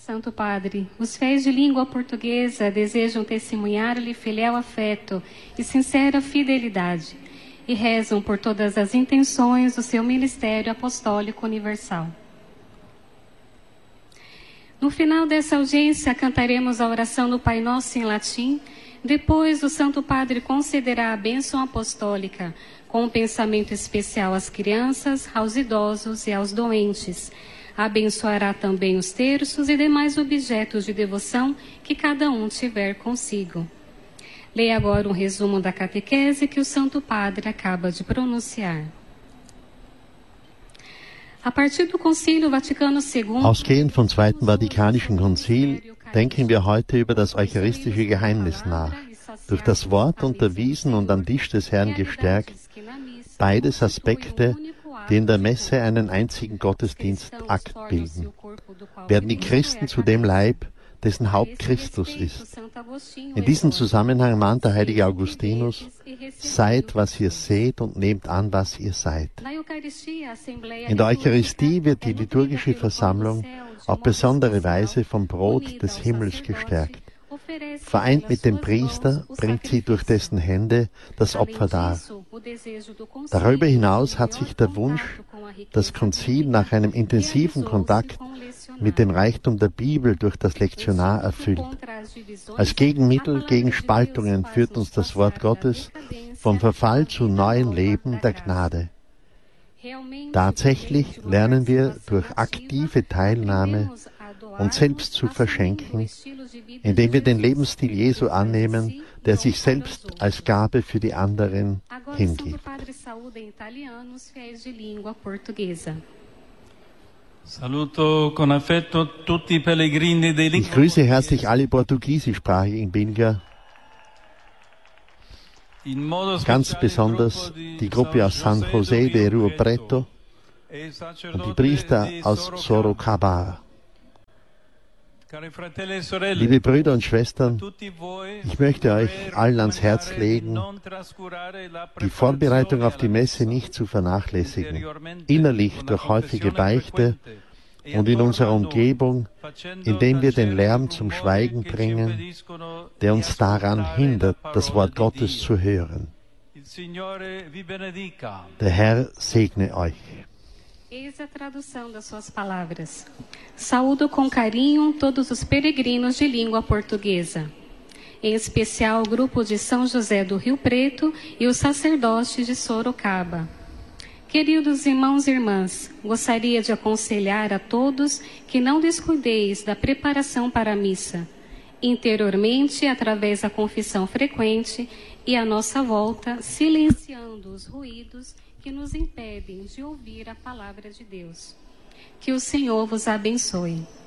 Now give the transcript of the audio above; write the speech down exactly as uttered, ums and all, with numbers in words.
Santo Padre, os fiéis de língua portuguesa desejam testemunhar-lhe filial afeto e sincera fidelidade e rezam por todas as intenções do seu ministério apostólico universal. No final dessa audiência, cantaremos a oração do Pai Nosso em latim. Depois, o Santo Padre concederá a bênção apostólica, com um pensamento especial às crianças, aos idosos e aos doentes. Abençoará também os terços e demais objetos de devoção que cada um tiver consigo. Leia agora um resumo da catequese que o Santo Padre acaba de pronunciar. A partir do Concílio Vaticano segundo, Ausgehend vom Zweiten Vatikanischen Konzil denken wir heute über das eucharistische Geheimnis nach. Durch das Wort unterwiesen und am Tisch des Herrn gestärkt, beides Aspekte, die in der Messe einen einzigen Gottesdienstakt bilden. Werden die Christen zu dem Leib, dessen Haupt Christus ist. In diesem Zusammenhang mahnt der heilige Augustinus: Seid, was ihr seht, und nehmt an, was ihr seid. In der Eucharistie wird die liturgische Versammlung auf besondere Weise vom Brot des Himmels gestärkt. Vereint mit dem Priester bringt sie durch dessen Hände das Opfer dar. Darüber hinaus hat sich der Wunsch, das Konzil nach einem intensiven Kontakt mit dem Reichtum der Bibel durch das Lektionar erfüllt. Als Gegenmittel gegen Spaltungen führt uns das Wort Gottes vom Verfall zu neuem Leben der Gnade. Tatsächlich lernen wir durch aktive Teilnahme uns selbst zu verschenken, indem wir den Lebensstil Jesu annehmen, der sich selbst als Gabe für die anderen hingibt. Ich grüße herzlich alle portugiesischsprachigen Pilger, ganz besonders die Gruppe aus San José de Rio Preto und die Priester aus Sorocaba. Liebe Brüder und Schwestern, ich möchte euch allen ans Herz legen, die Vorbereitung auf die Messe nicht zu vernachlässigen, innerlich durch häufige Beichte und in unserer Umgebung, indem wir den Lärm zum Schweigen bringen, der uns daran hindert, das Wort Gottes zu hören. Der Herr segne euch. Eis a tradução das suas palavras. Saúdo com carinho todos os peregrinos de língua portuguesa, em especial o grupo de São José do Rio Preto e os sacerdotes de Sorocaba. Queridos irmãos e irmãs, gostaria de aconselhar a todos que não descuideis da preparação para a missa, interiormente através da confissão frequente e à nossa volta, silenciando os ruídos que nos impedem de ouvir a palavra de Deus. Que o Senhor vos abençoe.